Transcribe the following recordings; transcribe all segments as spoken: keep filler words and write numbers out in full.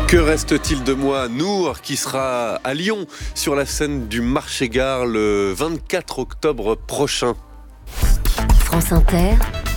Que reste-t-il de moi, Nour, qui sera à Lyon sur la scène du Marché-Gare le vingt-quatre octobre prochain. France Inter,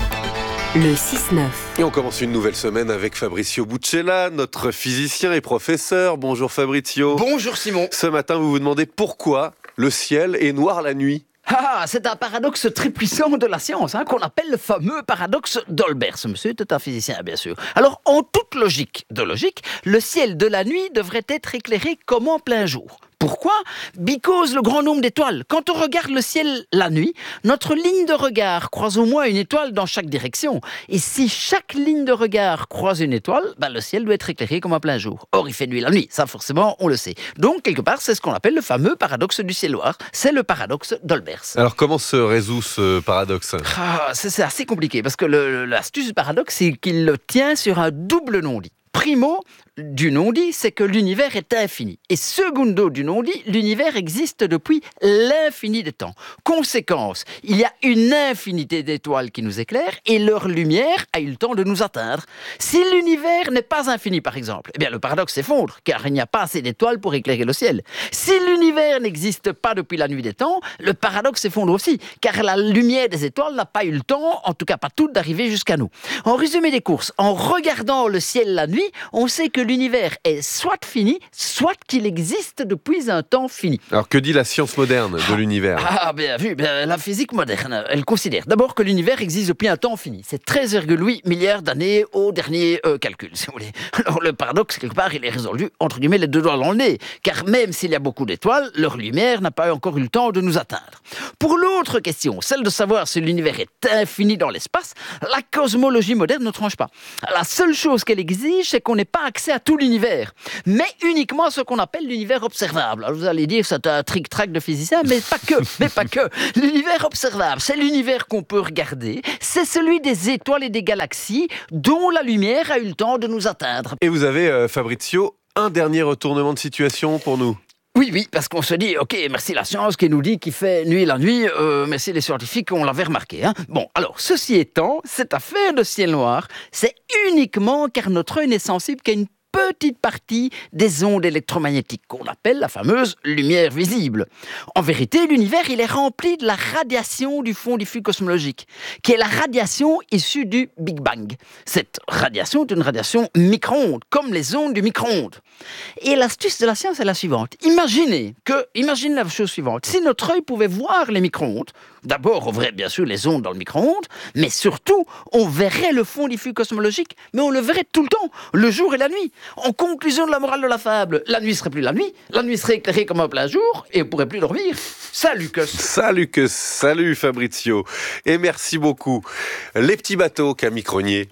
le six neuf. Et on commence une nouvelle semaine avec Fabrizio Buccella, notre physicien et professeur. Bonjour Fabrizio. Bonjour Simon. Ce matin, vous vous demandez pourquoi le ciel est noir la nuit. Ah, c'est un paradoxe très puissant de la science, hein, qu'on appelle le fameux paradoxe d'Olbers. Ce monsieur était un physicien, bien sûr. Alors, en toute logique de logique, le ciel de la nuit devrait être éclairé comme en plein jour. Pourquoi ? Because le grand nombre d'étoiles. Quand on regarde le ciel la nuit, notre ligne de regard croise au moins une étoile dans chaque direction. Et si chaque ligne de regard croise une étoile, ben le ciel doit être éclairé comme en plein jour. Or, il fait nuit la nuit. Ça, forcément, on le sait. Donc, quelque part, c'est ce qu'on appelle le fameux paradoxe du ciel noir. C'est le paradoxe d'Olbers. Alors, comment se résout ce paradoxe ? Ah, c'est, c'est assez compliqué, parce que le, l'astuce du paradoxe, c'est qu'il le tient sur un double non-dit. Primo, du non-dit, c'est que l'univers est infini. Et secundo, du non-dit, l'univers existe depuis l'infini des temps. Conséquence, il y a une infinité d'étoiles qui nous éclairent et leur lumière a eu le temps de nous atteindre. Si l'univers n'est pas infini, par exemple, eh bien le paradoxe s'effondre, car il n'y a pas assez d'étoiles pour éclairer le ciel. Si l'univers n'existe pas depuis la nuit des temps, le paradoxe s'effondre aussi, car la lumière des étoiles n'a pas eu le temps, en tout cas pas toute, d'arriver jusqu'à nous. En résumé des courses, en regardant le ciel la nuit, on sait que l'univers est soit fini, soit qu'il existe depuis un temps fini. Alors que dit la science moderne de l'univers ? Ah, bien vu, bien, la physique moderne, elle considère d'abord que l'univers existe depuis un temps fini. C'est treize virgule huit milliards d'années au dernier euh, calcul, si vous voulez. Alors le paradoxe, quelque part, il est résolu, entre guillemets, les deux doigts dans le nez. Car même s'il y a beaucoup d'étoiles, leur lumière n'a pas encore eu le temps de nous atteindre. Pour l'autre question, celle de savoir si l'univers est infini dans l'espace, la cosmologie moderne ne tranche pas. La seule chose qu'elle exige, c'est qu'on n'ait pas accès à tout l'univers, mais uniquement à ce qu'on appelle l'univers observable. Alors vous allez dire, c'est un tric-trac de physicien, mais pas que, mais pas que. L'univers observable, c'est l'univers qu'on peut regarder, c'est celui des étoiles et des galaxies dont la lumière a eu le temps de nous atteindre. Et vous avez, euh, Fabrizio, un dernier retournement de situation pour nous. Oui, oui, parce qu'on se dit, ok, merci la science qui nous dit qu'il fait nuit la nuit, euh, merci les scientifiques, on l'avait remarqué. Hein. Bon, alors, ceci étant, cette affaire de ciel noir, c'est uniquement car notre œil n'est sensible qu'à une petite partie des ondes électromagnétiques qu'on appelle la fameuse lumière visible. En vérité, l'univers, il est rempli de la radiation du fond diffus cosmologique, qui est la radiation issue du Big Bang. Cette radiation est une radiation micro-ondes, comme les ondes du micro-ondes. Et l'astuce de la science est la suivante. Imaginez que, imaginez la chose suivante. Si notre œil pouvait voir les micro-ondes, d'abord, on verrait bien sûr les ondes dans le micro-ondes, mais surtout, on verrait le fond diffus cosmologique, mais on le verrait tout le temps, le jour et la nuit. En conclusion de la morale de la fable, la nuit serait plus la nuit, la nuit serait éclairée comme un plein jour, et on pourrait plus dormir. Salut que Salut que salut Fabrizio. Et merci beaucoup. Les petits bateaux, Camille Cronier.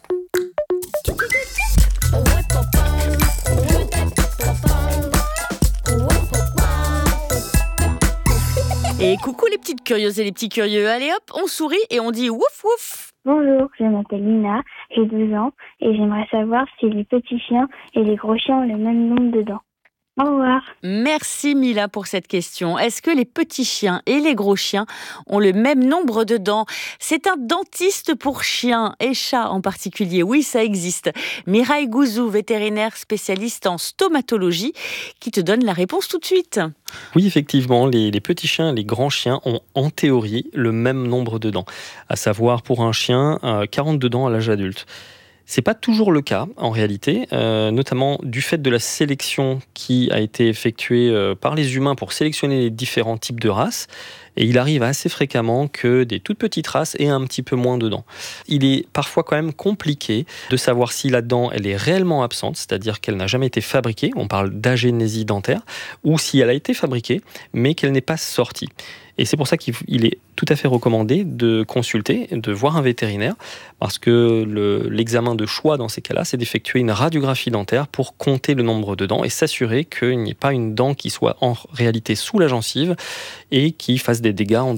Et coucou les petites curieuses et les petits curieux. Allez hop, on sourit et on dit wouf wouf. Bonjour, je m'appelle Lina, j'ai douze ans et j'aimerais savoir si les petits chiens et les gros chiens ont le même nombre de dents. Au revoir. Merci Mila pour cette question. Est-ce que les petits chiens et les gros chiens ont le même nombre de dents ? C'est un dentiste pour chiens et chats en particulier. Oui, ça existe. Mireille Gouzou, vétérinaire spécialiste en stomatologie, qui te donne la réponse tout de suite. Oui, effectivement, les, les petits chiens et les grands chiens ont en théorie le même nombre de dents. À savoir, pour un chien, euh, quarante-deux dents à l'âge adulte. C'est pas toujours le cas en réalité, euh, notamment du fait de la sélection qui a été effectuée euh, par les humains pour sélectionner les différents types de races. Et il arrive assez fréquemment que des toutes petites races aient un petit peu moins de dents. Il est parfois quand même compliqué de savoir si la dent elle est réellement absente, c'est-à-dire qu'elle n'a jamais été fabriquée, on parle d'agénésie dentaire, ou si elle a été fabriquée mais qu'elle n'est pas sortie. Et c'est pour ça qu'il est tout à fait recommandé de consulter, de voir un vétérinaire, parce que le, l'examen de choix dans ces cas-là, c'est d'effectuer une radiographie dentaire pour compter le nombre de dents et s'assurer qu'il n'y ait pas une dent qui soit en réalité sous la gencive et qui fasse des dégâts en dessous.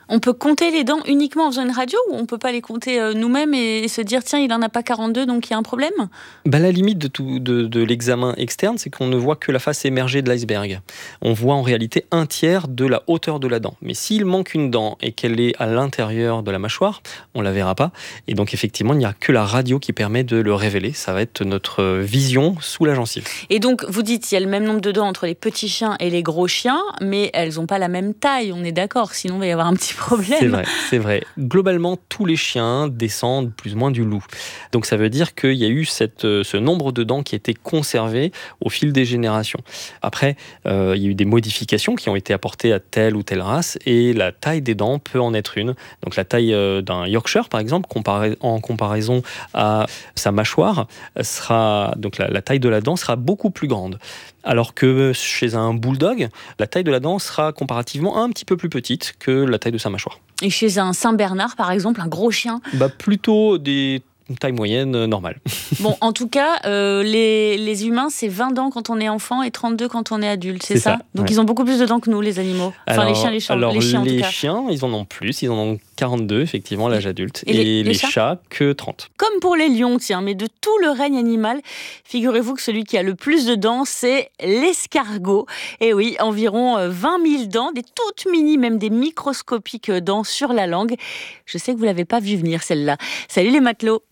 On peut compter les dents uniquement en faisant une radio ou on peut pas les compter euh, nous-mêmes et, et se dire tiens, il en a pas quarante-deux donc il y a un problème ? Bah, la limite de, tout, de, de l'examen externe, c'est qu'on ne voit que la face émergée de l'iceberg. On voit en réalité un tiers de la hauteur de la dent. Mais s'il manque une dent et qu'elle est à l'intérieur de la mâchoire, on la verra pas. Et donc effectivement, il n'y a que la radio qui permet de le révéler. Ça va être notre vision sous la gencive. Et donc, vous dites il y a le même nombre de dents entre les petits chiens et les gros chiens, mais elles n'ont pas la même taille, on est d'accord, sinon il va y avoir un petit problème. C'est vrai, c'est vrai. Globalement, tous les chiens descendent plus ou moins du loup. Donc ça veut dire qu'il y a eu cette, ce nombre de dents qui a été conservé au fil des générations. Après, euh, il y a eu des modifications qui ont été apportées à telle ou telle race et la taille des dents peut en être une. Donc la taille euh, d'un Yorkshire, par exemple, comparé, en comparaison à sa mâchoire, sera, donc la, la taille de la dent sera beaucoup plus grande. Alors que chez un bulldog, la taille de la dent sera comparativement un petit peu plus petite que la taille de sa mâchoire. Et chez un Saint-Bernard, par exemple, un gros chien ? Bah plutôt des taille moyenne euh, normale. Bon, en tout cas, euh, les, les humains, c'est vingt dents quand on est enfant et trente-deux quand on est adulte, c'est, c'est ça, ça Donc ouais. ils ont beaucoup plus de dents que nous, les animaux. Enfin, alors, les chiens, les chiens, alors, les chiens en les tout cas. chiens, ils en ont plus, ils en ont quarante-deux, effectivement, à l'âge adulte. Et, et les, les, les les chats, chats, que trente. Comme pour les lions, tiens, mais de tout le règne animal, figurez-vous que celui qui a le plus de dents, c'est l'escargot. Et oui, environ vingt mille dents, des toutes mini, même des microscopiques dents sur la langue. Je sais que vous l'avez pas vu venir, celle-là. Salut les matelots.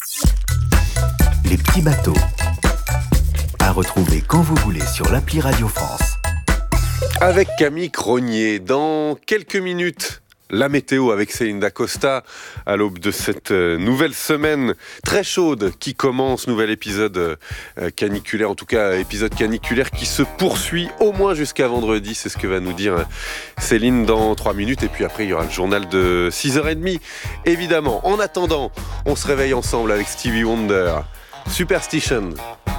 Les petits bateaux. À retrouver quand vous voulez sur l'appli Radio France. Avec Camille Cronier, dans quelques minutes, la météo avec Céline Dacosta à l'aube de cette nouvelle semaine très chaude qui commence, nouvel épisode caniculaire, en tout cas épisode caniculaire qui se poursuit au moins jusqu'à vendredi, c'est ce que va nous dire Céline dans trois minutes, et puis après il y aura le journal de six heures trente évidemment. En attendant, on se réveille ensemble avec Stevie Wonder, Superstition.